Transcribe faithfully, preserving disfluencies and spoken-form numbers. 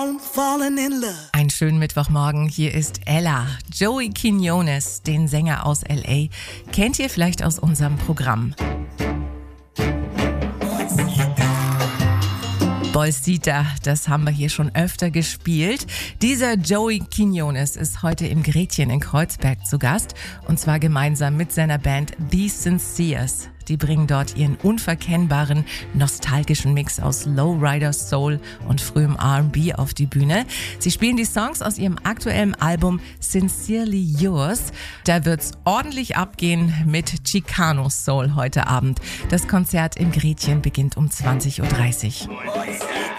on falling in love. Einen schönen Mittwochmorgen, hier ist Ella. Joey Quiñones, den Sänger aus L A, kennt ihr vielleicht aus unserem Programm. Bolsita, das haben wir hier schon öfter gespielt. Dieser Joey Quiñones ist heute im Gretchen in Kreuzberg zu Gast und zwar gemeinsam mit seiner Band The Sinceres. Die bringen dort ihren unverkennbaren, nostalgischen Mix aus Lowrider Soul und frühem R and B auf die Bühne. Sie spielen die Songs aus ihrem aktuellen Album Sincerely Yours. Da wird's ordentlich abgehen mit Chicano Soul heute Abend. Das Konzert im Gretchen beginnt um zwanzig Uhr dreißig.